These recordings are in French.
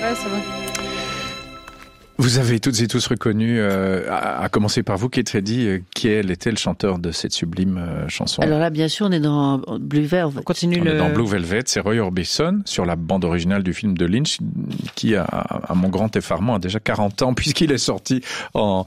Ouais, c'est vrai. Vous avez toutes et tous reconnu, à commencer par vous, Kate Reddy, quel était le chanteur de cette sublime chanson? Alors là, bien sûr, on est dans Blue Velvet. On est dans Blue Velvet, c'est Roy Orbison, sur la bande originale du film de Lynch, qui, à mon grand effarement, a déjà 40 ans, puisqu'il est sorti en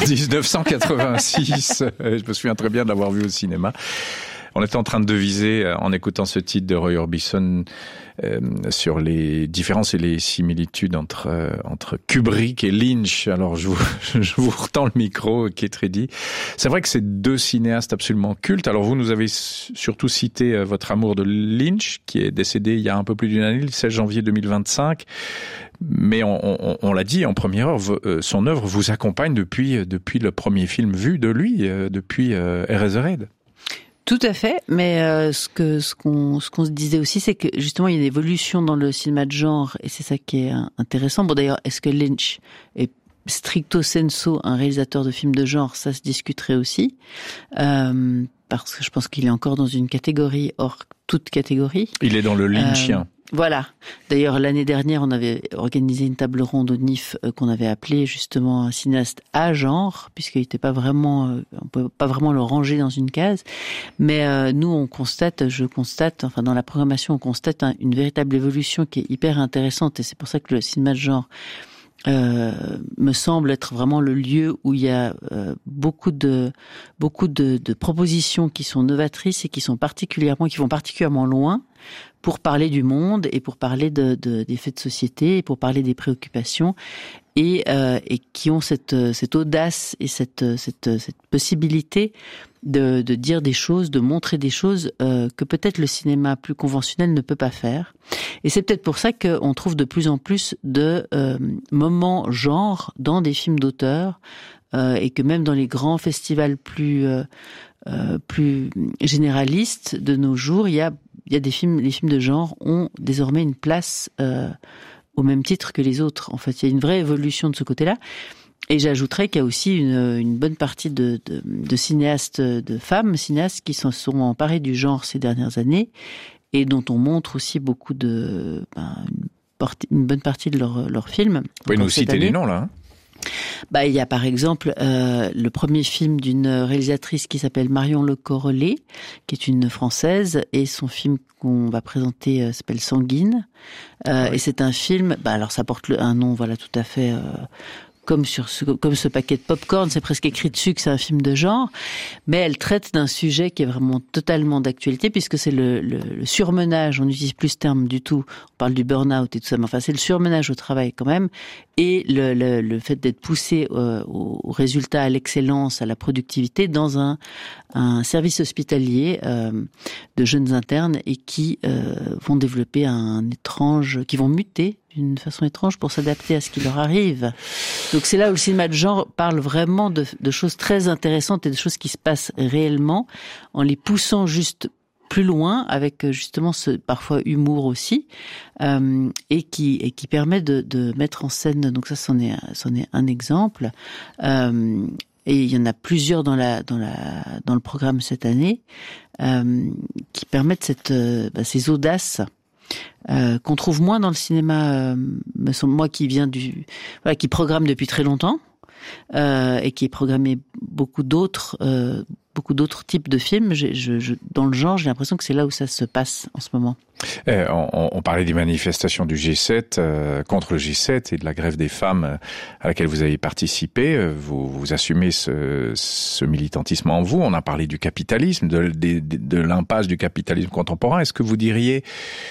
1986. Je me souviens très bien de l'avoir vu au cinéma. On était en train de deviser, en écoutant ce titre de Roy Orbison, sur les différences et les similitudes entre Kubrick et Lynch. Alors je vous retends le micro, Kate Reddy. C'est vrai que c'est deux cinéastes absolument cultes. Alors vous nous avez surtout cité votre amour de Lynch, qui est décédé il y a un peu plus d'une année, le 16 janvier 2025. Mais on l'a dit en première heure, son œuvre vous accompagne depuis le premier film vu de lui, depuis Eraserhead. Tout à fait, mais ce qu'on se disait aussi, c'est que justement il y a une évolution dans le cinéma de genre, et c'est ça qui est intéressant. Bon, d'ailleurs, est-ce que Lynch est stricto sensu un réalisateur de films de genre? Ça se discuterait aussi, parce que je pense qu'il est encore dans une catégorie hors toute catégorie. Il est dans le Lynchien. Voilà. D'ailleurs, l'année dernière, on avait organisé une table ronde au NIF qu'on avait appelée justement un cinéaste à genre, puisqu'il n'était pas vraiment, on peut pas vraiment le ranger dans une case. Mais nous, je constate, enfin dans la programmation, on constate une véritable évolution qui est hyper intéressante, et c'est pour ça que le cinéma de genre me semble être vraiment le lieu où il y a beaucoup de propositions qui sont novatrices et qui vont particulièrement loin pour parler du monde et pour parler des faits de société et pour parler des préoccupations et qui ont cette audace et cette possibilité de dire des choses, de montrer des choses que peut-être le cinéma plus conventionnel ne peut pas faire. Et c'est peut-être pour ça qu'on trouve de plus en plus de moments genre dans des films d'auteur, et que même dans les grands festivals plus généralistes de nos jours, il y a des films, les films de genre ont désormais une place au même titre que les autres. En fait, il y a une vraie évolution de ce côté-là. Et j'ajouterais qu'il y a aussi une bonne partie de cinéastes, de femmes cinéastes qui se sont emparées du genre ces dernières années et dont on montre aussi beaucoup une bonne partie de leurs films. Vous pouvez nous citer les noms, là, hein? Il y a par exemple le premier film d'une réalisatrice qui s'appelle Marion Le Correllet, qui est une Française, et son film qu'on va présenter s'appelle Sanguine. Oui. Et c'est un film, alors ça porte un nom, voilà, tout à fait comme ce paquet de pop-corn, c'est presque écrit dessus que c'est un film de genre, mais elle traite d'un sujet qui est vraiment totalement d'actualité, puisque c'est le surmenage, on n'utilise plus ce terme du tout, on parle du burn-out et tout ça, mais enfin c'est le surmenage au travail quand même, et le fait d'être poussé au résultat, à l'excellence, à la productivité dans un service hospitalier de jeunes internes, et qui vont développer qui vont muter d'une façon étrange pour s'adapter à ce qui leur arrive. Donc c'est là où le cinéma de genre parle vraiment de choses très intéressantes et de choses qui se passent réellement, en les poussant juste plus loin, avec justement ce parfois humour aussi, et qui permet de mettre en scène. Donc ça, c'en est un exemple. Et il y en a plusieurs dans le programme cette année, qui permettent ces audaces qu'on trouve moins dans le cinéma, me semble, moi qui qui programme depuis très longtemps, et qui est programmé beaucoup d'autres types de films. Dans le genre, j'ai l'impression que c'est là où ça se passe en ce moment. On parlait des manifestations du G7, contre le G7 et de la grève des femmes à laquelle vous avez participé. Vous assumez ce militantisme en vous. On a parlé du capitalisme, de l'impasse du capitalisme contemporain. Est-ce que vous diriez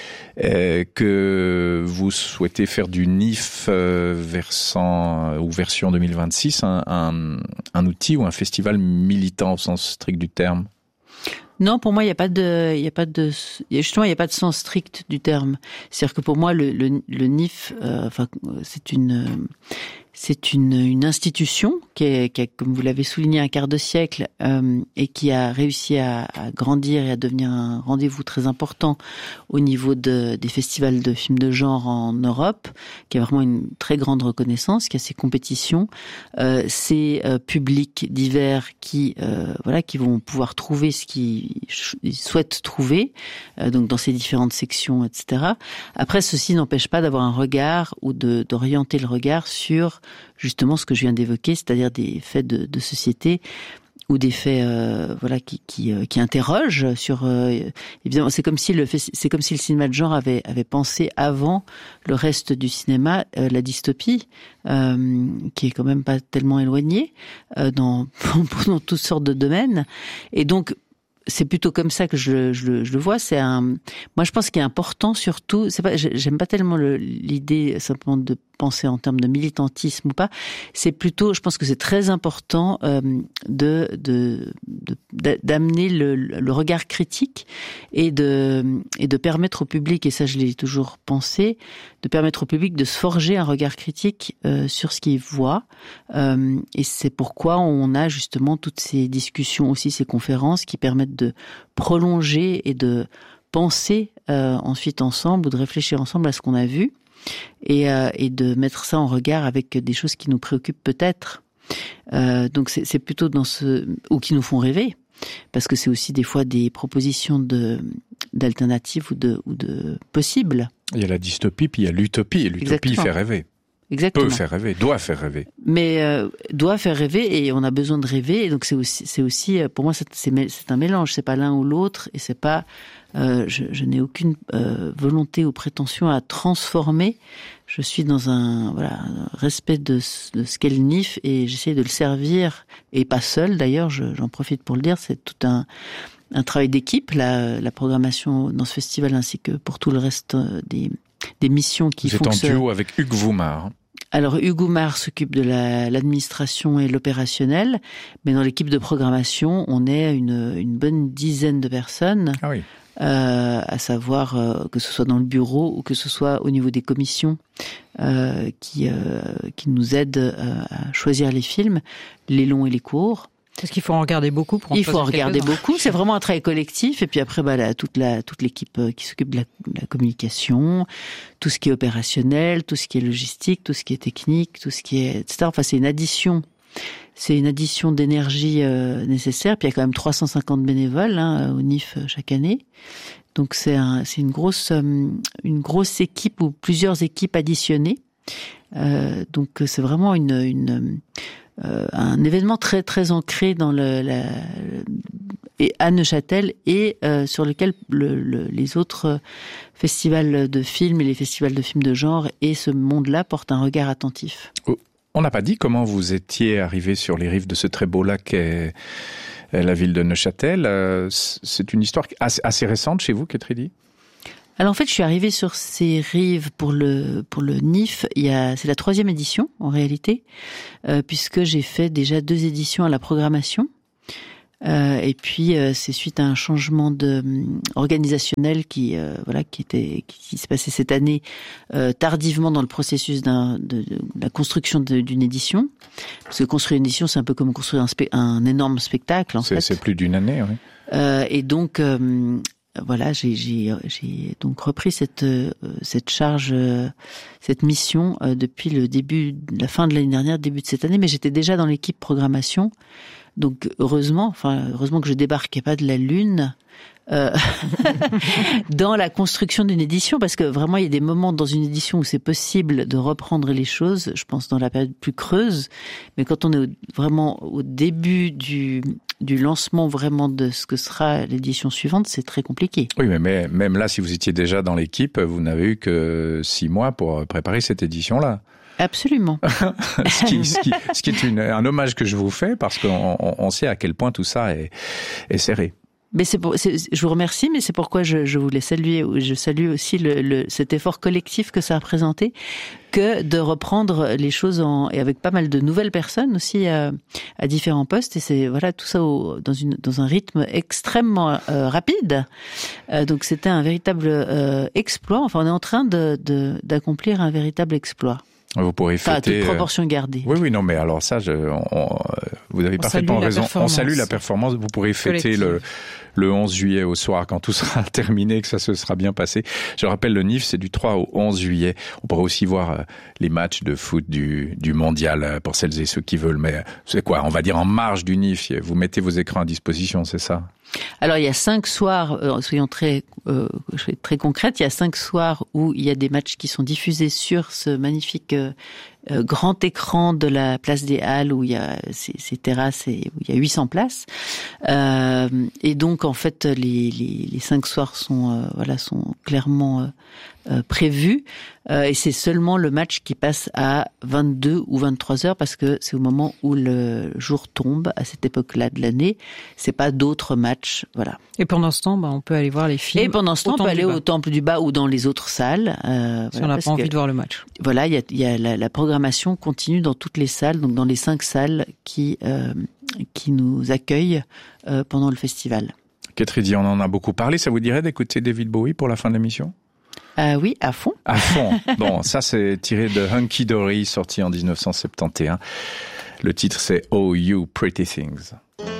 que vous souhaitez faire du NIF version 2026 un outil ou un festival militant au sens strict du terme? Non, pour moi, il n'y a pas de sens strict du terme. C'est-à-dire que pour moi, le NIF, C'est une institution qui a, comme vous l'avez souligné, un quart de siècle et qui a réussi à grandir et à devenir un rendez-vous très important au niveau des festivals de films de genre en Europe, qui a vraiment une très grande reconnaissance, qui a ses compétitions, ses publics divers qui vont pouvoir trouver ce qu'ils souhaitent trouver, donc dans ces différentes sections, etc. Après, ceci n'empêche pas d'avoir un regard ou d'orienter le regard sur justement ce que je viens d'évoquer, c'est-à-dire des faits de société ou des faits qui interrogent sur évidemment c'est comme si le cinéma de genre avait pensé avant le reste du cinéma la dystopie qui est quand même pas tellement éloignée dans toutes sortes de domaines, et donc c'est plutôt comme ça que je le vois. Moi, je pense qu'il est important, surtout, j'aime pas tellement l'idée simplement de penser en termes de militantisme ou pas. C'est plutôt, je pense que c'est très important d'amener le regard critique et de permettre au public, et ça je l'ai toujours pensé, de permettre au public de se forger un regard critique sur ce qu'il voit. Et c'est pourquoi on a justement toutes ces discussions aussi, ces conférences qui permettent de prolonger et de penser ensuite ensemble, ou de réfléchir ensemble à ce qu'on a vu, et de mettre ça en regard avec des choses qui nous préoccupent peut-être. Donc c'est plutôt ou qui nous font rêver, parce que c'est aussi des fois des propositions d'alternatives ou de possibles. Il y a la dystopie, puis il y a l'utopie, et l'utopie fait rêver. Exactement. Peut faire rêver, doit faire rêver. Mais doit faire rêver, et on a besoin de rêver. Et donc c'est aussi pour moi c'est un mélange. C'est pas l'un ou l'autre, et c'est pas. Je n'ai aucune volonté ou prétention à transformer. Je suis dans un respect de ce qu'est le NIF, et j'essaie de le servir, et pas seul d'ailleurs. J'en profite pour le dire. C'est tout un travail d'équipe, la programmation dans ce festival, ainsi que pour tout le reste des missions qui fonctionnent. Vous êtes en duo avec Hugues Voumard. Alors, Hugues Voumard s'occupe de l'administration et l'opérationnel, mais dans l'équipe de programmation, on est une bonne dizaine de personnes. Ah oui. À savoir que ce soit dans le bureau ou que ce soit au niveau des commissions qui nous aident à choisir les films, les longs et les courts. Parce qu'il faut en regarder beaucoup pour en choisir. Il faut en regarder beaucoup. C'est vraiment un travail collectif. Et puis après, toute l'équipe qui s'occupe de la communication, tout ce qui est opérationnel, tout ce qui est logistique, tout ce qui est technique, tout ce qui est, etc. Enfin, c'est une addition d'énergie nécessaire. Puis il y a quand même 350 bénévoles au NIF chaque année. Donc c'est une grosse équipe, ou plusieurs équipes additionnées. Donc c'est vraiment un événement très très ancré dans et à Neuchâtel, et sur lequel les autres festivals de films et les festivals de films de genre et ce monde-là portent un regard attentif. On n'a pas dit comment vous étiez arrivé sur les rives de ce très beau lac qu'est la ville de Neuchâtel. C'est une histoire assez récente chez vous, Kethridi ? Alors en fait, je suis arrivée sur ces rives pour le NIF. C'est la 3e édition en réalité, puisque j'ai fait déjà 2 éditions à la programmation. Et puis c'est suite à un changement organisationnel qui s'est passé cette année tardivement dans le processus de la construction d'une édition. Parce que construire une édition, c'est un peu comme construire un énorme spectacle en fait. C'est plus d'1 année, oui. Et donc j'ai donc repris cette charge, cette mission depuis la fin de l'année dernière, début de cette année, mais j'étais déjà dans l'équipe programmation. Donc heureusement que je débarquais pas de la Lune dans la construction d'une édition, parce que vraiment il y a des moments dans une édition où c'est possible de reprendre les choses, je pense dans la période plus creuse, mais quand on est vraiment au début du lancement vraiment de ce que sera l'édition suivante, c'est très compliqué. Oui, mais même là, si vous étiez déjà dans l'équipe, vous n'avez eu que 6 mois pour préparer cette édition-là. Absolument. ce qui est un hommage que je vous fais, parce qu'on sait à quel point tout ça est serré. Mais je vous remercie, mais c'est pourquoi je voulais saluer, je salue aussi cet effort collectif que ça a représenté, que de reprendre les choses et avec pas mal de nouvelles personnes aussi à différents postes, et c'est tout ça dans un rythme extrêmement rapide. Donc c'était un véritable exploit. Enfin, on est en train d'accomplir un véritable exploit. Vous pourrez fêter. Toute proportion gardée. Oui, non, mais alors ça, vous avez parfaitement raison. On salue la performance. Vous pourrez fêter le 11 juillet au soir quand tout sera terminé, que ça se sera bien passé. Je rappelle, le NIF, c'est du 3 au 11 juillet. On pourra aussi voir les matchs de foot du mondial pour celles et ceux qui veulent. Mais c'est quoi? On va dire en marge du NIF. Vous mettez vos écrans à disposition, c'est ça? Alors il y a 5 soirs, soyons très concrètes, il y a 5 soirs où il y a des matchs qui sont diffusés sur ce magnifique grand écran de la place des Halles où il y a ces terrasses et où il y a 800 places. Et donc en fait les 5 soirs sont clairement prévus. Et c'est seulement le match qui passe à 22 ou 23 heures parce que c'est au moment où le jour tombe à cette époque-là de l'année. C'est pas d'autres matchs, voilà. Et pendant ce temps, on peut aller voir les films. Et pendant ce temps, on peut aller au Temple du Bas ou dans les autres salles. Si on n'a pas envie de voir le match. Voilà, il y a la programmation continue dans toutes les salles, donc dans les 5 salles qui nous accueillent pendant le festival. Catherine, on en a beaucoup parlé. Ça vous dirait d'écouter David Bowie pour la fin de l'émission? Oui, à fond. À fond. Bon, ça c'est tiré de Hunky Dory, sorti en 1971. Le titre c'est Oh You Pretty Things.